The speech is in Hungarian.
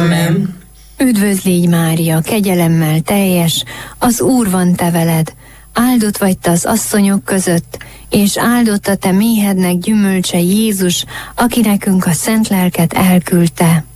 Amen. Üdvözl légy Mária, kegyelemmel teljes, az Úr van te veled, áldott vagy te az asszonyok között, és áldott a te méhednek gyümölcse Jézus, aki nekünk a szent lelket elküldte.